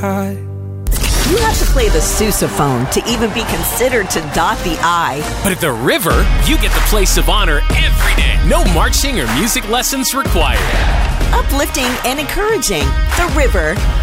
high. You have to play the sousaphone to even be considered to dot the I. But at the River, you get the place of honor every day. No marching or music lessons required. Uplifting and encouraging. The River.